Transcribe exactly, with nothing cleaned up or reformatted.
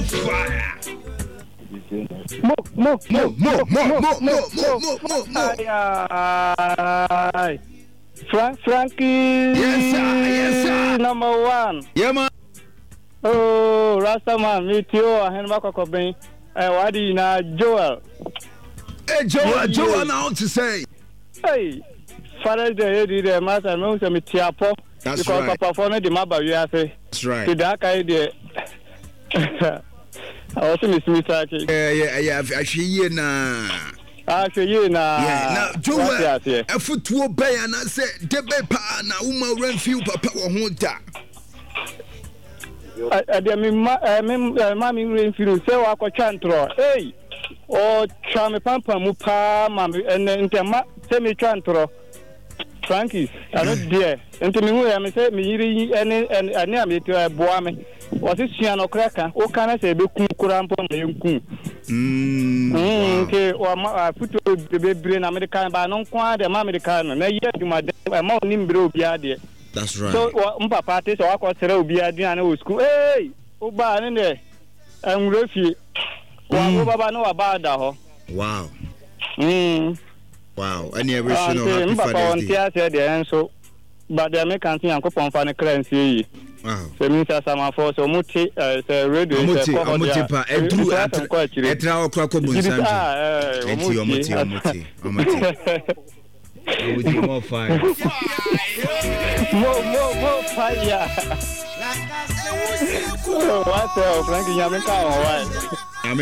fire. Mo, mo, mo, mo, mo, mo, mo, mo, mo, mo, mo. Frank, Frankie. Yes, sir. Yes, sir. Number one. Yeah, man. Oh, Rastaman, meet you. I hand back a copy. Eh, what do you know, Joel? Hey, Joel, Yeah, Joel, yeah. now to say. Hey, Father, the the master, no, some tiapo. That's because right. Papa for the maba, you have to. That's right. To that idea. I was in Miss Mister. Yeah, yeah, yeah. I see na. Ah, so you na. Yeah, now Joel. A foot to obey, and I said, Debe pa na uma renfiu papa wa hunta. I mean, mammy renfiu say wa ko chantro. Hey, oh, chame pampa mupa, mammy, and then semi chantro. Frankie, I don't dare. And to me, I say, me, and I near me to a boame. Was it Siano Cracker? What can I say? Be Kurampo, Yunku. Hm, okay, or I put the baby in American, but I don't quite the American. And I yet to my amount Nimbro Biadi. That's right. So, Umpa parties or I got Sero Biadi and school. Hey, Uba in there. I'm refugee. Well, Baba know about that. Wow. Hm. Wow, any original happy Father's Day. Day. So, but the American thing, I'm going to currency. Wow. So, Mister Samafor, so Muti, uh, radio, Muti, Muti, pa, Edru, Etra, Okrako, Musanji. Eti, Omuti, Omuti, Omuti. Omuti, more fire. More, more, more fire. Oh, what the Frankie Yamika, all right.